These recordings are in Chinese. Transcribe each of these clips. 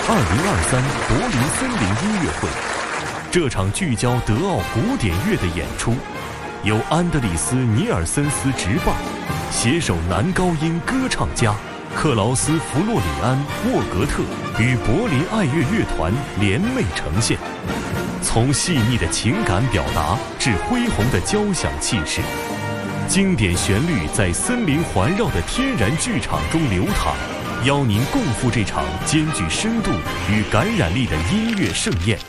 柏林森林音乐会。这场聚焦德奥古典乐的演出，由安德里斯·尼尔森斯执棒，携手男高音歌唱家克劳斯·弗洛里安·沃格特与柏林爱乐乐团联袂呈现。从细腻的情感表达至恢宏的交响气势，经典旋律在森林环绕的天然剧场中流淌，邀您共赴这场兼具深度与感染力的音乐盛宴。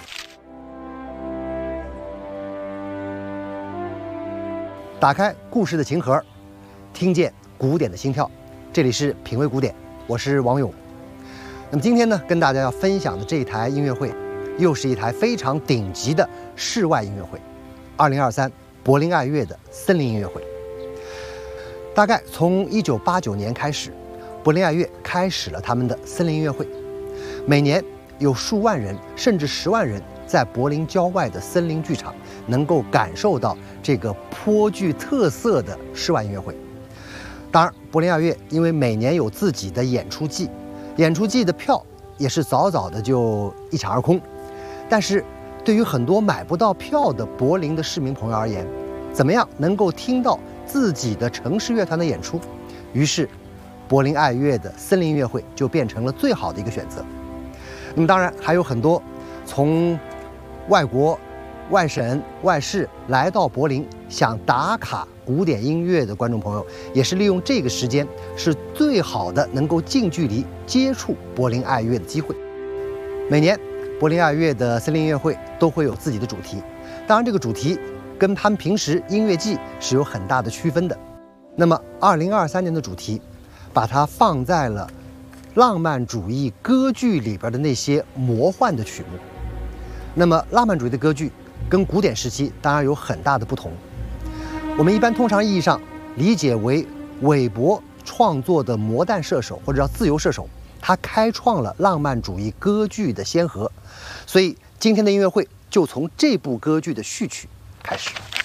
打开故事的琴盒，听见古典的心跳。这里是品味古典，我是王勇。那么今天呢，跟大家要分享的这一台音乐会，又是一台非常顶级的室外音乐会，2023柏林爱乐的森林音乐会。大概从1989年开始，柏林爱乐开始了他们的森林音乐会，每年有数万人甚至10万人在柏林郊外的森林剧场能够感受到这个颇具特色的室外音乐会。当然，柏林爱乐因为每年有自己的演出季，演出季的票也是早早的就一抢而空。但是对于很多买不到票的柏林的市民朋友而言，怎么样能够听到自己的城市乐团的演出？于是柏林爱乐的森林音乐会就变成了最好的一个选择。那么当然还有很多从外国、外省、外市来到柏林想打卡古典音乐的观众朋友，也是利用这个时间是最好的能够近距离接触柏林爱乐的机会。每年柏林爱乐的森林音乐会都会有自己的主题，当然这个主题跟他们平时音乐季是有很大的区分的。那么2023年的主题把它放在了浪漫主义歌剧里边的那些魔幻的曲目。那么浪漫主义的歌剧跟古典时期当然有很大的不同，我们一般通常意义上理解为韦伯创作的魔弹射手或者叫自由射手，他开创了浪漫主义歌剧的先河。所以今天的音乐会就从这部歌剧的序曲开始。